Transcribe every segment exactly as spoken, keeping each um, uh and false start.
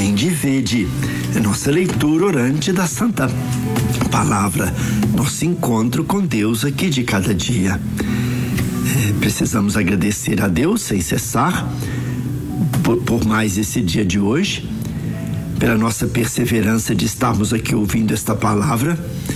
Vinde e vede, é nossa leitura orante da Santa Palavra, nosso encontro com Deus aqui de cada dia. É, precisamos agradecer a Deus sem cessar por, por mais esse dia de hoje, pela nossa perseverança de estarmos aqui ouvindo esta palavra.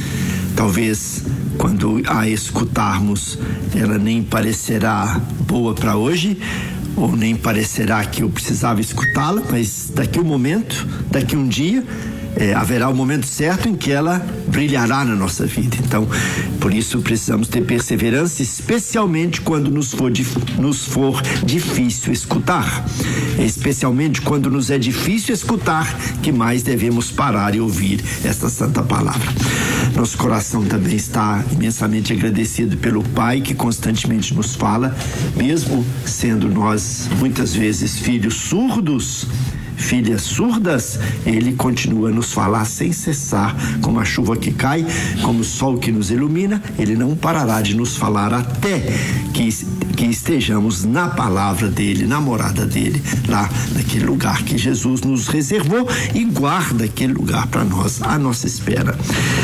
Talvez quando a escutarmos ela nem parecerá boa para hoje, ou nem parecerá que eu precisava escutá-la, mas daqui um momento, daqui um dia, é, haverá o momento certo em que ela brilhará na nossa vida. Então, por isso precisamos ter perseverança, especialmente quando nos for, nos for difícil escutar. É especialmente quando nos é difícil escutar que mais devemos parar e ouvir esta santa palavra. Nosso coração também está imensamente agradecido pelo Pai que constantemente nos fala, mesmo sendo nós muitas vezes filhos surdos, filhas surdas, Ele continua a nos falar sem cessar, como a chuva que cai, como o sol que nos ilumina. Ele não parará de nos falar até que, que estejamos na palavra dele, na morada dele, lá naquele lugar que Jesus nos reservou e guarda aquele lugar para nós, à nossa espera.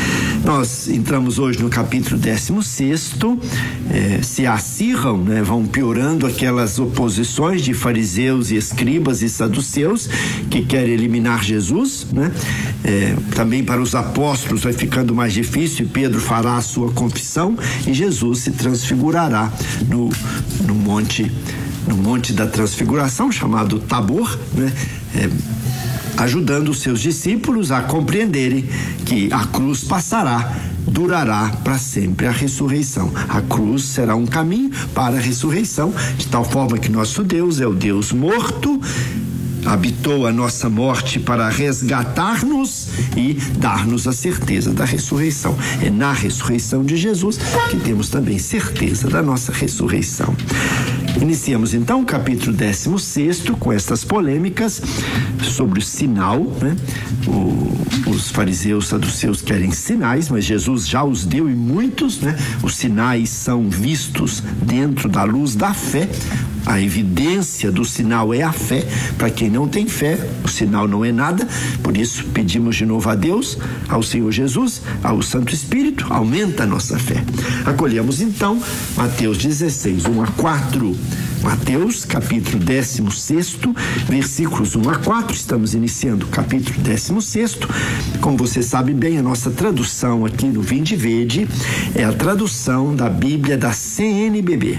Nós entramos hoje no capítulo décimo sexto, eh, se acirram, né, vão piorando aquelas oposições de fariseus e escribas e saduceus que querem eliminar Jesus, né? Eh, também para os apóstolos vai ficando mais difícil. Pedro fará a sua confissão e Jesus se transfigurará no, no monte, no monte da transfiguração, chamado Tabor, né? Eh, ajudando os seus discípulos a compreenderem que a cruz passará, durará para sempre a ressurreição. A cruz será um caminho para a ressurreição, de tal forma que nosso Deus é o Deus morto, habitou a nossa morte para resgatar-nos e dar-nos a certeza da ressurreição. É na ressurreição de Jesus que temos também certeza da nossa ressurreição. Iniciamos então o capítulo décimo sexto com estas polêmicas sobre o sinal, né? O, os fariseus saduceus querem sinais, mas Jesus já os deu e muitos, né? Os sinais são vistos dentro da luz da fé. A evidência do sinal é a fé. Para quem não tem fé, o sinal não é nada. Por isso pedimos de novo a Deus, ao Senhor Jesus, ao Santo Espírito, aumenta a nossa fé. Acolhemos então Mateus dezesseis, um a quatro. Mateus, capítulo décimo sexto, versículos um a quatro. Estamos iniciando o capítulo décimo sexto. Como você sabe bem, a nossa tradução aqui no Vinde e Vede é a tradução da Bíblia da C N B B.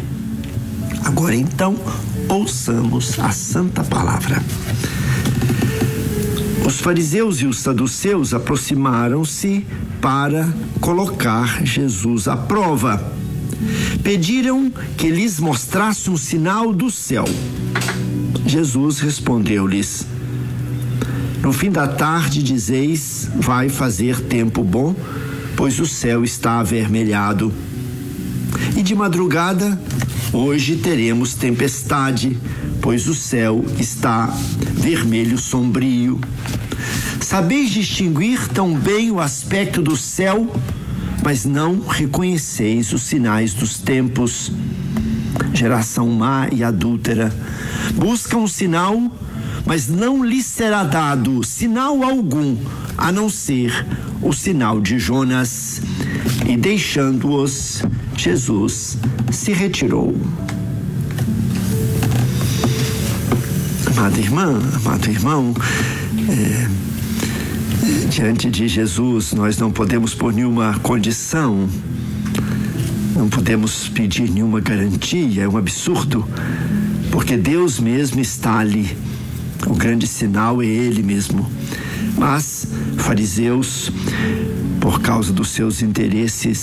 Agora então, ouçamos a santa palavra. Os fariseus e os saduceus aproximaram-se para colocar Jesus à prova. Pediram que lhes mostrasse um sinal do céu. Jesus respondeu-lhes: no fim da tarde dizeis, vai fazer tempo bom, pois o céu está avermelhado. E de madrugada, hoje teremos tempestade, pois o céu está vermelho sombrio. Sabeis distinguir tão bem o aspecto do céu, mas não reconheceis os sinais dos tempos. Geração má e adúltera, buscam um sinal, mas não lhes será dado sinal algum, a não ser o sinal de Jonas. E deixando-os, Jesus se retirou. Amada irmã, amado irmão, é, é, diante de Jesus nós não podemos pôr nenhuma condição, não podemos pedir nenhuma garantia, é um absurdo, porque Deus mesmo está ali. O grande sinal é Ele mesmo. Mas fariseus, por causa dos seus interesses